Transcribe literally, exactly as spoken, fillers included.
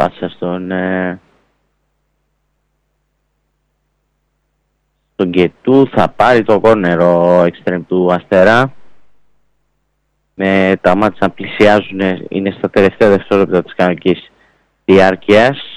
πάσα στον, ε, στον Γκετού. Θα πάρει το κόρνερ ο extreme του Αστέρα. Με τα μάτια να πλησιάζουν, είναι στα τελευταία δευτερόλεπτα της κανονικής διάρκειας.